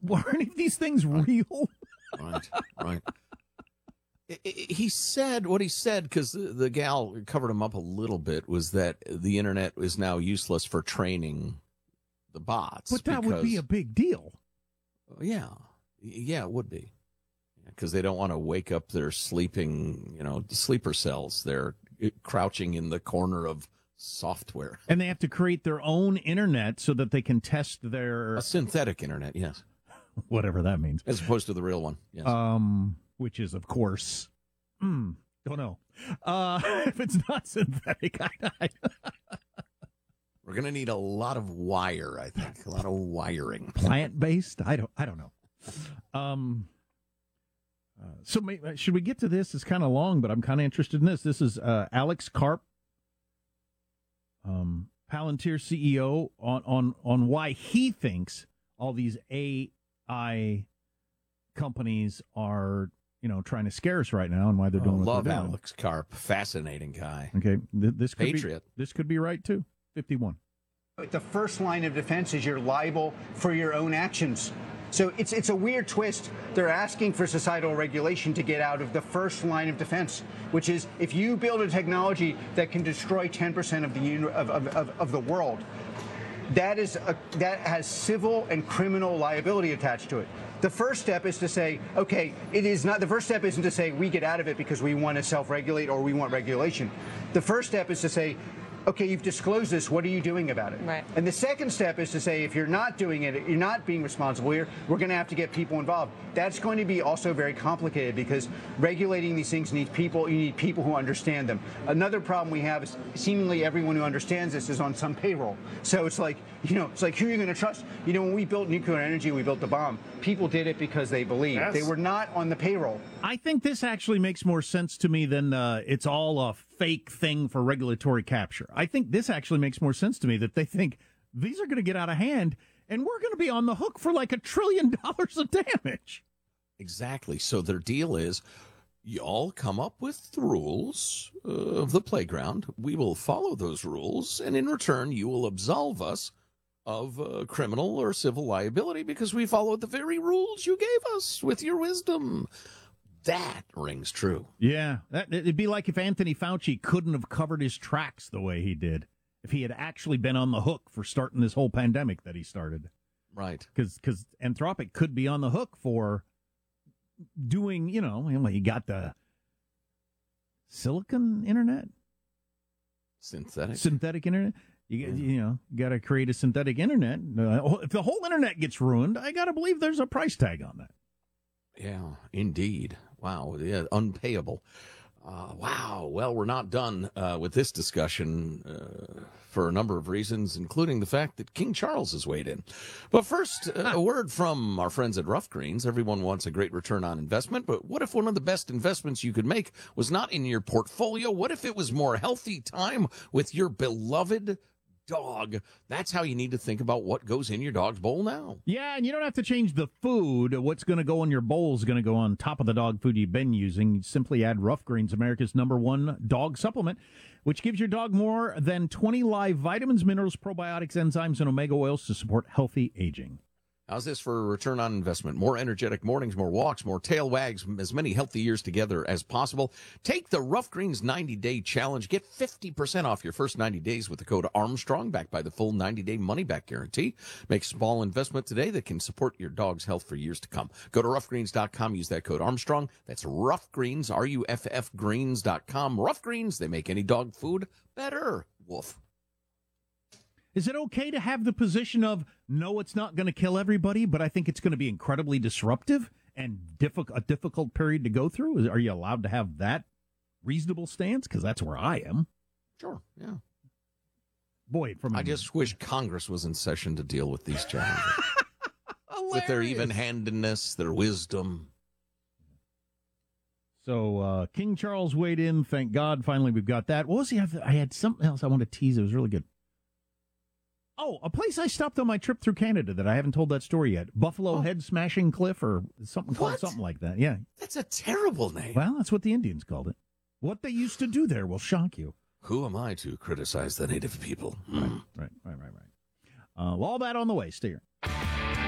were any of these things real? Right. He said what he said, because the gal covered him up a little bit, was that the internet is now useless for training the bots. But that would be a big deal. Yeah, it would be. Because they don't want to wake up their sleeping, sleeper cells. They're crouching in the corner of software. And they have to create their own internet so that they can test their... A synthetic internet, yes. Whatever that means. As opposed to the real one, yes. Which is, of course, don't know. If it's not synthetic, We're going to need a lot of wire, I think. A lot of wiring. Plant-based? I don't know. So should we get to this? It's kind of long, but I'm kind of interested in this. This is Alex Karp, Palantir CEO, on why he thinks all these AI companies are, trying to scare us right now, and why they're doing what they're doing. Alex Karp, fascinating guy. Okay, this could Patriot. This could be right too. 51. The first line of defense is you're liable for your own actions. So it's a weird twist. They're asking for societal regulation to get out of the first line of defense, which is if you build a technology that can destroy 10% of the world, that has civil and criminal liability attached to it. The first step is to say, okay, the first step isn't to say we get out of it because we want to self-regulate or we want regulation. The first step is to say, okay, you've disclosed this, what are you doing about it? Right. And the second step is to say, if you're not doing it, you're not being responsible here, we're going to have to get people involved. That's going to be also very complicated because regulating these things needs people. You need people who understand them. Another problem we have is seemingly everyone who understands this is on some payroll. So it's like, it's like who are you going to trust? When we built nuclear energy, we built the bomb. People did it because they believed. Yes. They were not on the payroll. I think this actually makes more sense to me than it's all a fake thing for regulatory capture. I think this actually makes more sense to me that they think these are going to get out of hand and we're going to be on the hook for like $1 trillion of damage. Exactly. So their deal is, y'all come up with the rules of the playground. We will follow those rules, and in return, you will absolve us of criminal or civil liability because we followed the very rules you gave us with your wisdom. That rings true. Yeah, it'd be like if Anthony Fauci couldn't have covered his tracks the way he did, if he had actually been on the hook for starting this whole pandemic that he started. Right. Because Anthropic could be on the hook for doing, he got the silicon internet? Synthetic internet? You got to create a synthetic internet. If the whole internet gets ruined, I got to believe there's a price tag on that. Yeah, indeed. Wow. Yeah, unpayable. Wow. Well, we're not done with this discussion for a number of reasons, including the fact that King Charles has weighed in. But first, a word from our friends at Rough Greens. Everyone wants a great return on investment, but what if one of the best investments you could make was not in your portfolio? What if it was more healthy time with your beloved dog? That's how you need to think about what goes in your dog's bowl now. Yeah, and you don't have to change the food. What's going to go in your bowl is going to go on top of the dog food you've been using. You simply add Rough Greens, America's #1 dog supplement, which gives your dog more than 20 live vitamins, minerals, probiotics, enzymes, and omega oils to support healthy aging. How's this for a return on investment? More energetic mornings, more walks, more tail wags, as many healthy years together as possible. Take the Rough Greens 90-day challenge. Get 50% off your first 90 days with the code Armstrong, backed by the full 90-day money-back guarantee. Make a small investment today that can support your dog's health for years to come. Go to roughgreens.com. Use that code Armstrong. That's Rough Greens, RUFF Greens.com. Rough Greens, they make any dog food better. Woof. Is it okay to have the position of, no, it's not going to kill everybody, but I think it's going to be incredibly disruptive and a difficult period to go through? Are you allowed to have that reasonable stance? Because that's where I am. Sure, yeah. Boy, I just wish Congress was in session to deal with these challenges. With their even-handedness, their wisdom. So King Charles weighed in. Thank God. Finally, we've got that. What was he? I had something else I wanted to tease. It was really good. Oh, a place I stopped on my trip through Canada that I haven't told that story yet. Buffalo Head Smashing Cliff or something called something like that. Yeah. That's a terrible name. Well, that's what the Indians called it. What they used to do there will shock you. Who am I to criticize the native people? Right. Well, all that on the way. Stay here.